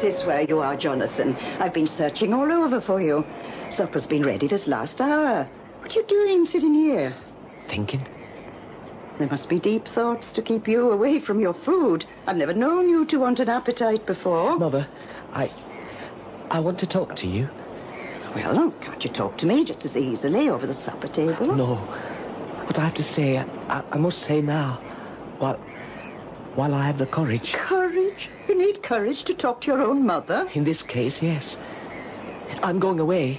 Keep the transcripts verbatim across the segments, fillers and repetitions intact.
this is where you are, Jonathan. I've been searching all over for you. Supper's been ready this last hour. What are you doing sitting here? Thinking. There must be deep thoughts to keep you away from your food. I've never known you to want an appetite before. Mother, I... I want to talk to you. Well, can't you talk to me just as easily over the supper table? No. What I have to say, I, I must say now, while, while I have the courage. Courage? You need courage to talk to your own mother? In this case, yes. I'm going away.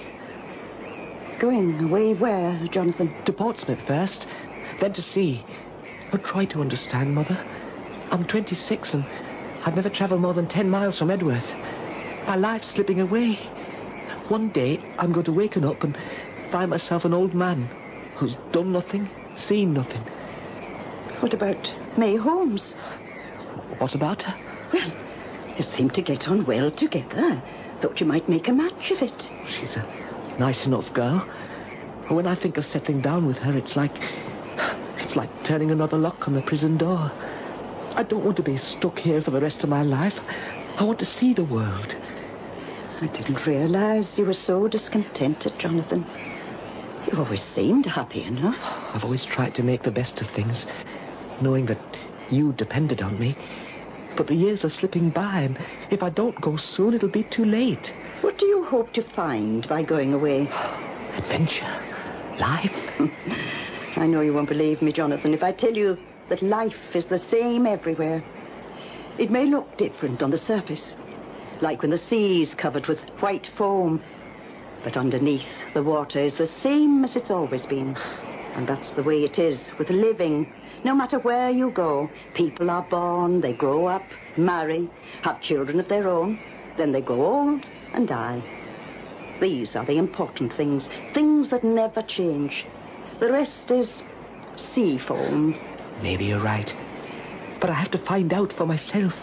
Going away where, Jonathan? To Portsmouth first, then to sea. But try to understand, Mother. I'm twenty-six and I've never travelled more than ten miles from Edworth. My life's slipping away. One day I'm going to waken up and find myself an old man who's done nothing, seen nothing. What about May Holmes? What about her? Well, you seem to get on well together. Thought you might make a match of it. She's a nice enough girl. But when I think of settling down with her, it's like... It's like turning another lock on the prison door. I don't want to be stuck here for the rest of my life. I want to see the world. I didn't realize you were so discontented, Jonathan. You always seemed happy enough. I've always tried to make the best of things, knowing that you depended on me. But the years are slipping by, and if I don't go soon, it'll be too late. What do you hope to find by going away? Adventure. Life. I know you won't believe me, Jonathan, if I tell you that life is the same everywhere. It may look different on the surface, like when the sea's covered with white foam. But underneath, the water is the same as it's always been. And that's the way it is with living. No matter where you go, people are born, they grow up, marry, have children of their own, then they grow old and die. These are the important things, things that never change. The rest is sea foam. Maybe you're right. But I have to find out for myself.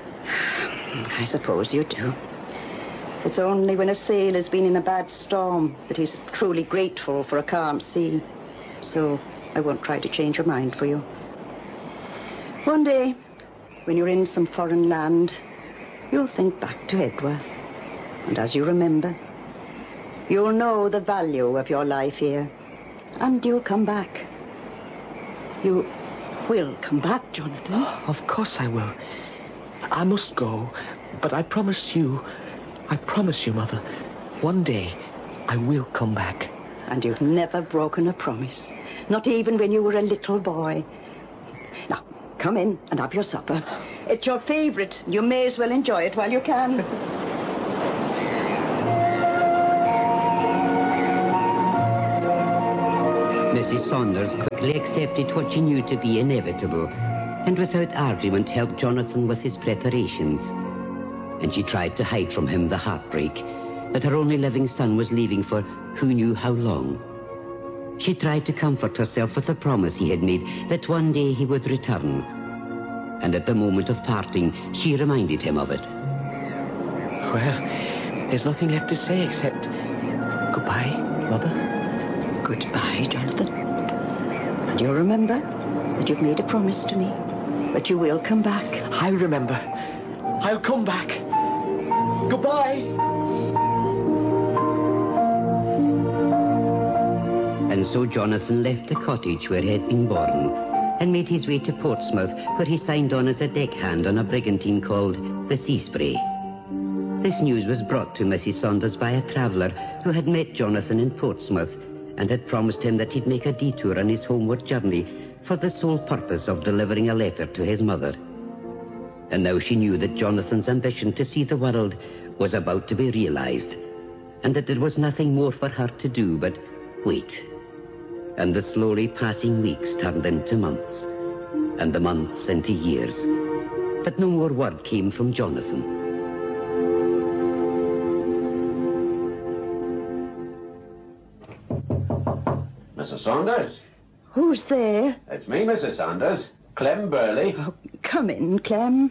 I suppose you do. It's only when a sailor has been in a bad storm that he's truly grateful for a calm sea. So I won't try to change your mind for you. One day, when you're in some foreign land, you'll think back to Edworth. And as you remember, you'll know the value of your life here. And you'll come back. You will come back, Jonathan. Oh, of course I will. I must go, but I promise you, I promise you, Mother, one day I will come back. And you've never broken a promise, not even when you were a little boy. Now, come in and have your supper. It's your favourite. You may as well enjoy it while you can. Missus Saunders quickly accepted what she knew to be inevitable, and without argument helped Jonathan with his preparations. And she tried to hide from him the heartbreak that her only living son was leaving for who knew how long. She tried to comfort herself with the promise he had made that one day he would return. And at the moment of parting, she reminded him of it. Well, there's nothing left to say except goodbye, Mother. Goodbye, Jonathan. And you'll remember that you've made a promise to me, that you will come back. I'll remember. I'll come back. Goodbye. And so Jonathan left the cottage where he had been born and made his way to Portsmouth, where he signed on as a deckhand on a brigantine called the Seaspray. This news was brought to Missus Saunders by a traveller who had met Jonathan in Portsmouth and had promised him that he'd make a detour on his homeward journey for the sole purpose of delivering a letter to his mother. And now she knew that Jonathan's ambition to see the world was about to be realized, and that there was nothing more for her to do but wait. And the slowly passing weeks turned into months, and the months into years. But no more word came from Jonathan. Missus Saunders? Who's there? It's me, Missus Saunders. Clem Burley. Oh, come in, Clem.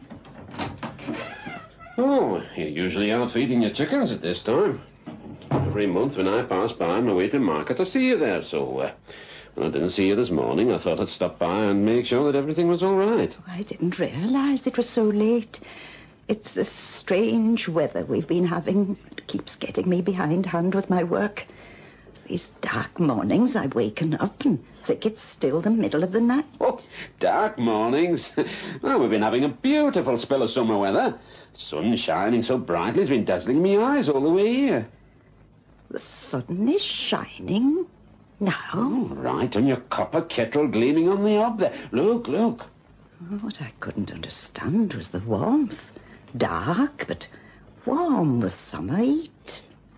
Oh, you're usually out feeding your chickens at this time. Every month when I pass by on my way to market, I see you there. So, uh, when I didn't see you this morning, I thought I'd stop by and make sure that everything was all right. Oh, I didn't realize it was so late. It's this strange weather we've been having. It keeps getting me behindhand with my work. These dark mornings I've waken up and think it's still the middle of the night. Oh, dark mornings. Well, we've been having a beautiful spell of summer weather. Sun shining so brightly it's been dazzling me eyes all the way here. The sun is shining now. Oh, right, and your copper kettle gleaming on the hob there. Look, look. What I couldn't understand was the warmth. Dark, but warm with summer heat.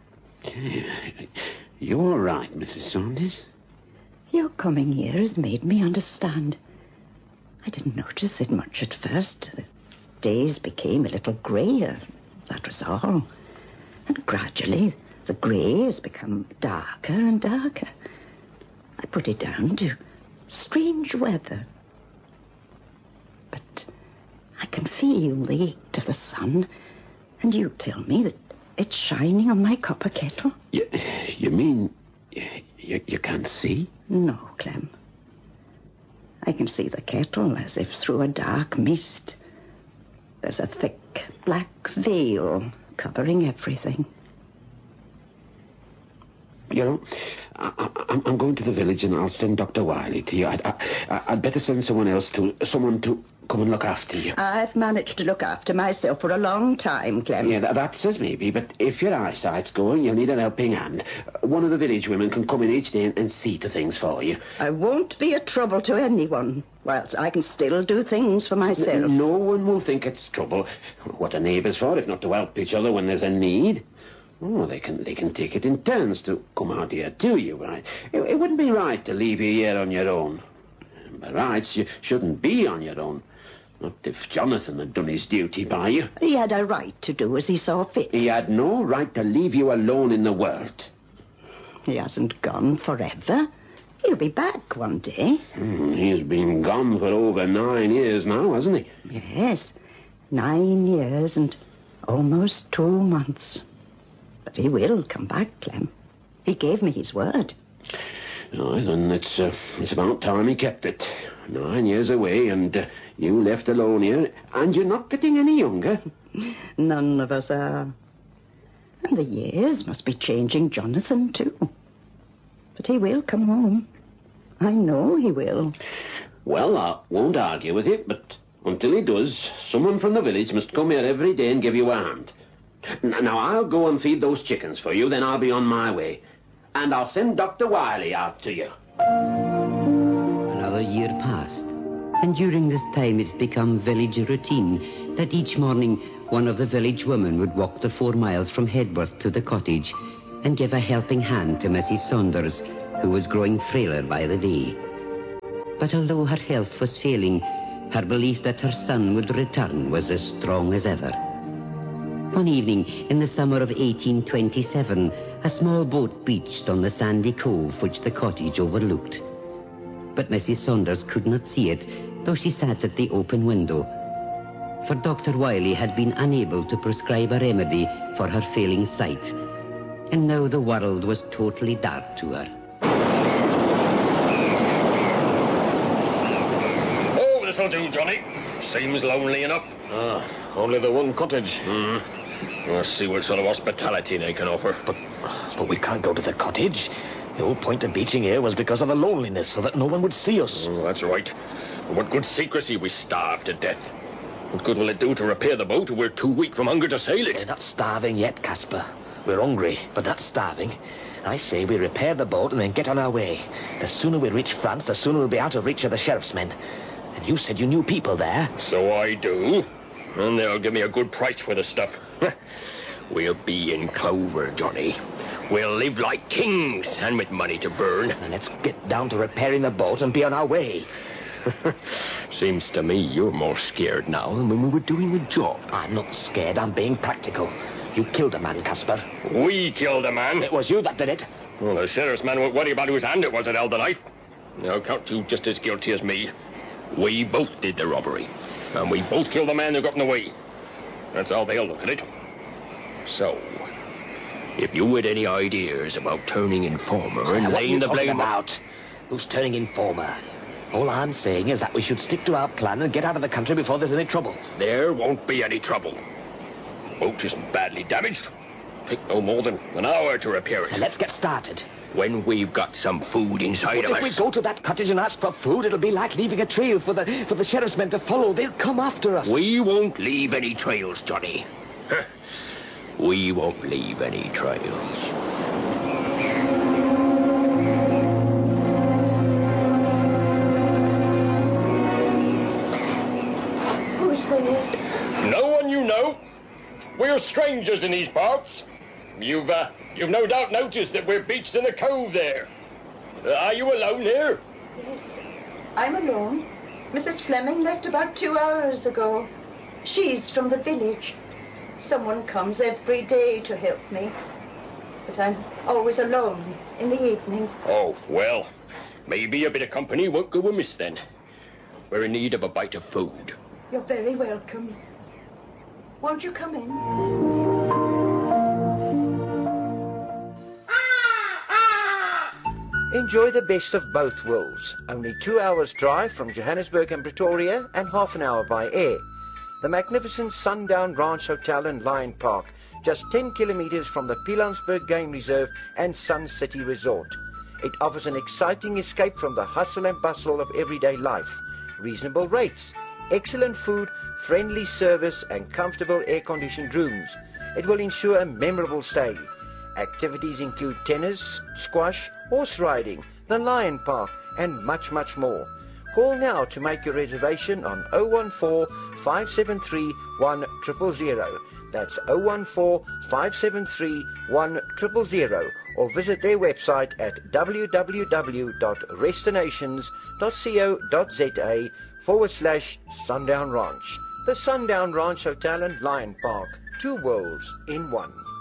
You're right, Missus Saunders. Your coming here has made me understand. I didn't notice it much at first. The days became a little greyer, that was all. And gradually, the grey has become darker and darker. I put it down to strange weather. But I can feel the heat of the sun, and you tell me that it's shining on my copper kettle. You, you mean you, you can't see? No, Clem. I can see the kettle as if through a dark mist. There's a thick black veil covering everything. You know, I, I, I'm going to the village and I'll send Doctor Wiley to you. I'd, I, I'd better send someone else to, someone to come and look after you. I've managed to look after myself for a long time, Clem. Yeah, that, that's as maybe, but if your eyesight's going, you'll need an helping hand. One of the village women can come in each day and, and see to things for you. I won't be a trouble to anyone, whilst I can still do things for myself. N- no one will think it's trouble. What are neighbours for, if not to help each other when there's a need? Oh, they can they can take it in turns to come out here to you, right? It, it wouldn't be right to leave you here on your own. By rights, you shouldn't be on your own. Not if Jonathan had done his duty by you. He had a right to do as he saw fit. He had no right to leave you alone in the world. He hasn't gone forever. He'll be back one day. Hmm, he's been gone for over nine years now, hasn't he? Yes, nine years and almost two months. But he will come back, Clem. He gave me his word. Oh, then it's, uh, it's about time he kept it. Nine years away, and uh, you left alone here, and you're not getting any younger. None of us are. And the years must be changing Jonathan, too. But he will come home. I know he will. Well, I won't argue with you, but until he does, someone from the village must come here every day and give you a hand. Now, I'll go and feed those chickens for you, then I'll be on my way. And I'll send Doctor Wiley out to you. Another year passed, and during this time it's become village routine that each morning one of the village women would walk the four miles from Headworth to the cottage and give a helping hand to Missus Saunders, who was growing frailer by the day. But although her health was failing, her belief that her son would return was as strong as ever. One evening in the summer of eighteen twenty-seven, a small boat beached on the sandy cove which the cottage overlooked. But Missus Saunders could not see it, though she sat at the open window. For Doctor Wiley had been unable to prescribe a remedy for her failing sight, and now the world was totally dark to her. Oh, this'll do, Johnny. Seems lonely enough. Ah, only the one cottage. Hmm. Let's see what sort of hospitality they can offer. But, but we can't go to the cottage. The whole point of beaching here was because of the loneliness, so that no one would see us. Oh, that's right. What good secrecy, we starved to death. What good will it do to repair the boat if we're too weak from hunger to sail it? We're not starving yet, Casper. We're hungry, but not starving. I say we repair the boat and then get on our way. The sooner we reach France, the sooner we'll be out of reach of the sheriff's men. And you said you knew people there. So I do. And they'll give me a good price for the stuff. We'll be in clover, Johnny. We'll live like kings, and with money to burn. And let's get down to repairing the boat and be on our way. Seems to me you're more scared now than when we were doing the job. I'm not scared. I'm being practical. You killed a man, Casper. We killed a man. It was you that did it. Well, the sheriff's man won't worry about whose hand it was that held the knife. I'll count you just as guilty as me. We both did the robbery. And we both killed the man who got in the way. That's how they'll look at it. So, if you had any ideas about turning informer and What are laying you the talking blame... about? Who's turning informer? All I'm saying is that we should stick to our plan and get out of the country before there's any trouble. There won't be any trouble. The boat isn't badly damaged. Take no more than an hour to repair it. And let's get started. When we've got some food inside But of if us. we go to that cottage and ask for food, it'll be like leaving a trail for the for the sheriff's men to follow. They'll come after us. We won't leave any trails, Johnny. We won't leave any trails. Who's there? No one you know. We're strangers in these parts. You've, uh, you've no doubt noticed that we're beached in the cove there. Uh, are you alone here? Yes, I'm alone. Missus Fleming left about two hours ago. She's from the village. Someone comes every day to help me. But I'm always alone in the evening. Oh, well, maybe a bit of company won't go amiss then. We're in need of a bite of food. You're very welcome. Won't you come in? Enjoy the best of both worlds. Only two hours drive from Johannesburg and Pretoria and half an hour by air. The magnificent Sundown Ranch Hotel and Lion Park, just ten kilometers from the Pilanesberg Game Reserve and Sun City Resort. It offers an exciting escape from the hustle and bustle of everyday life. Reasonable rates, excellent food, friendly service and comfortable air-conditioned rooms. It will ensure a memorable stay. Activities include tennis, squash, horse riding, the Lion Park, and much, much more. Call now to make your reservation on oh one four, five seven three, one zero zero zero. That's oh one four, five seven three, one zero zero zero. Or visit their website at w w w dot restinations dot co dot za forward slash Sundown Ranch. The Sundown Ranch Hotel and Lion Park. Two worlds in one.